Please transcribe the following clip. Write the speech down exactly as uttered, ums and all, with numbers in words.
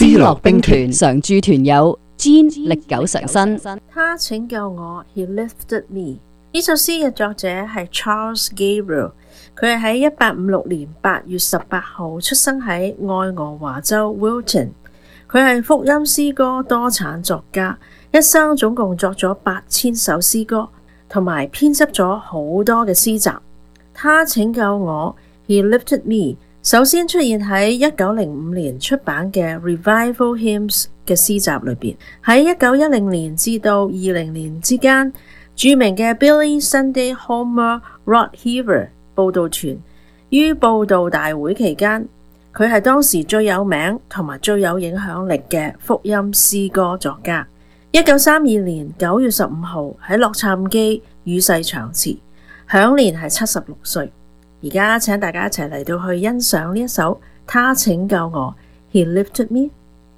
思樂兵團常駐團友 Jean 歷久常新。 他拯救我 He lifted me。 呢首詩嘅作者係 Charles Gabriel， 佢係喺一八五六年八月十八號出生喺愛荷華州 Wilton。 佢係福音詩歌多產作家，一生總共作咗八千首詩歌，同埋編輯咗好多嘅詩集。他拯救我 He lifted me 首先出現喺一九零五年出版嘅 Revival Hymns 嘅詩集裏邊。喺一九一零年至到二零年之間，著名嘅 Billy Sunday Homer Rockheaver 佈道團於佈道大會期間，佢係當時最有名同埋最有影響力嘅福音詩歌作家。一九三二年九月十五號喺洛杉磯與世長辭，享年係七十六歲。而家請大家一齊嚟到去欣賞呢一首他拯救我 He lifted me。